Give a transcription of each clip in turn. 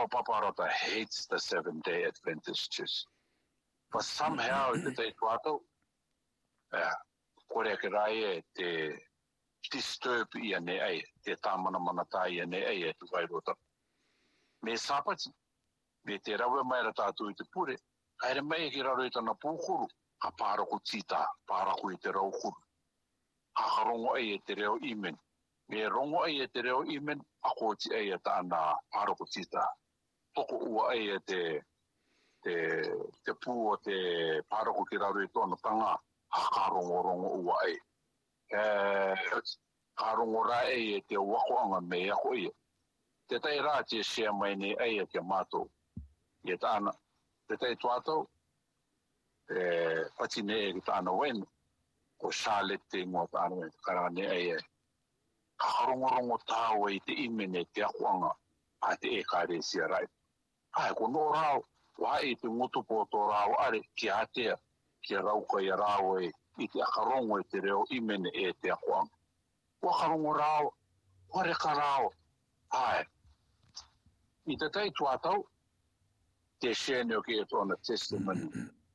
Paparota hates the Seventh-day Adventist Church. But somehow, the day tuato, kore ke rai te disturb ia ne ai, te tamana manata ia ne ai e tu vai rota. Me sapati, me te rawe mai ra tātou I te pure, haere mai ki raro I tana pūkuru, ha pārako tita, pārako I te raukuru. Ha rongo ai e te reo imen. Me rongo ai e te reo imen, a kōti ai e tāna pārako tita. Toko ua ai e te pū o te pārako ki raro I tōna tanga, ha rongo ua ai. Ka rongo rā ai e te wako anga me ako ia. Te tai rā te share mai ne ai e te mātou. I tāna, te tai tuatau, pati ne e ki tāna wenu, ko Charlotte te ngō tāna wenu, kara ne ai e. Ka rongo tāua I te imene te akuanga, a te e kāre sia rai. Ai, ko no rao, wā I te ngotupo tō rao are, ki atea, ki rauka I rao e, I te akarongo I te reo imene e te akuanga. Wakarongo rao, wareka rao, ai. I te tai tuatau, te sheneo ki e tōna testimony.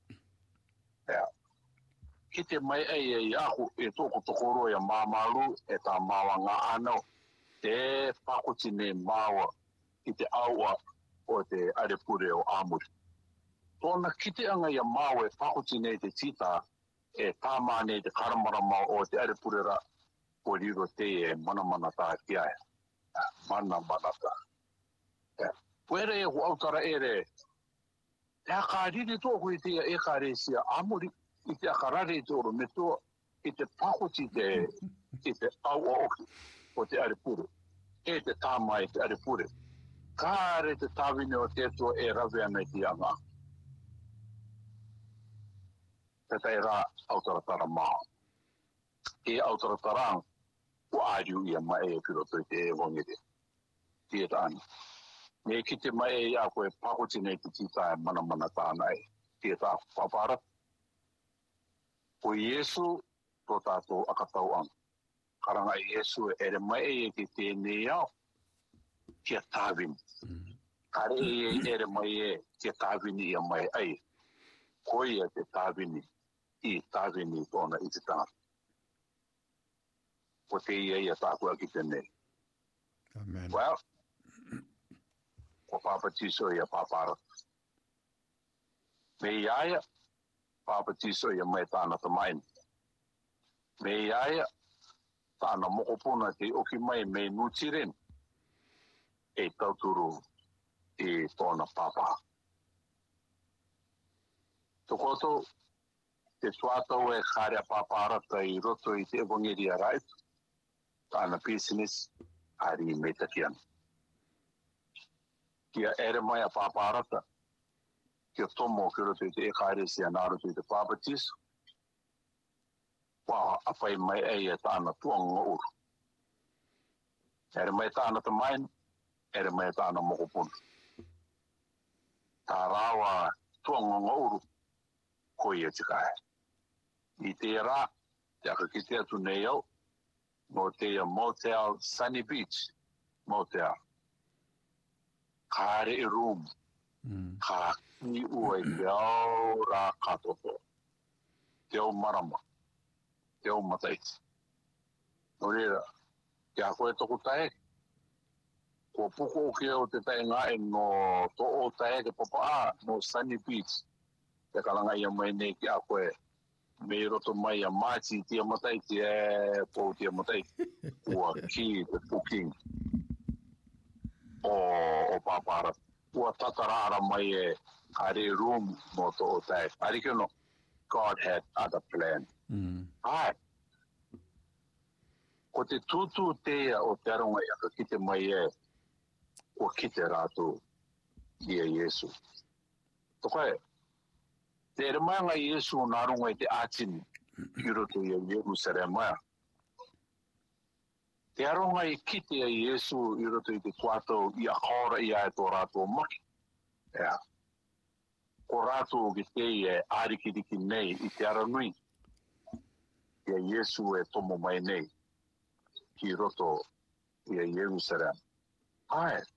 Ki te mai ai e iahu e tōko tokoro ia māmalu e tā māwa ngā anau, te pakoti ne māwa I te aua o te arepure o Āmuri. Tōna kite anga ia māwa e pakoti ne te tita e tā māne te karamarama o te arepure ra ko riro te e manamanata ki aia. Manamanata. Puere e huautara ere, te akariri tōku I te e kare sia Āmuri, I te akarare I tōro me tō, I te pakoti I te aua oki o te arepure. E te tāmai te arepure. Kāre te tāwine o te tō e rawe ana I te anga. Te tai rā autaratara maha. E autaratarang, o āriu ia mai e piroto I te e wangere. Tie tāni. Me ki te mai e a koe pakoti nei te tita e mana tānai. Tie tā papara. Ko Iesu tō tātou akatau ang. Karanga Iesu ere mai e ki tēnei au. Kia tāwini. Kare e ere mai e kia tāwini ia mai ai. Ko ia te tāwini I tāwini tōna I te tāna. Ko te ia ia tākua ki tēnei. Amen. Well, ko Papa Tiso ia papara. Me iaia, Papa Tiso ia mai tāna tamaini. Me iaia, tāna mokopuna te oki mai me nutiren. E tauturu I tōna papa. Tokoto, te tuatau e kārea paparata I roto I te evangeli a right. Tāna business, ari me takiana. Kia ere mai a paparata, kia tomo ki roto I te ekaere si anaroto I te Papa Tiso. Wā, apai mai ei e tāna tuanga uru. Ere mai tāna tamaini, ere mai tāna mokopuna. Tā rāwa tuanga uru, ko ia te kai. I te rā, te aka ki te atu nei au, no te Motel Sunny Beach, Motel. Kāre I room, kā ki ua I te au rā katoto. Te au marama, te au mataiti. No reira, te a koe toku tae, ko puko o ke o te tae ngae no to o tae ke papa no Sunny Beach. Te kalanga ia mai nei ki a koe, me roto mai a māti tia mataiti e po tia mataiti. Ua ki te booking. O papara. Ua tatarara mai e kare room no to o tae. Arike no, God had other plan. Ai. Ko te tutu tea o te aronga ia ka kite mai e o kite rātou I a Iesu. Tokai, te ere mai ngai Iesu o nārunga I te ātini ki roto I a Jerusalema. Te aronga I kite a Iesu I roto I te tuatau I a kaora I a e tō rātou maki. Ko rātou ki te e ārikiriki nei I te aranui. I a Iesu e tomo mai nei ki roto I a Jerusalem. Ai,